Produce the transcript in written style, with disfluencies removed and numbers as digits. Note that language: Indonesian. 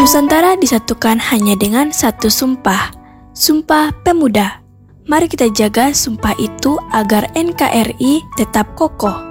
Nusantara disatukan hanya dengan satu sumpah, Sumpah Pemuda. Mari kita jaga sumpah itu agar NKRI tetap kokoh.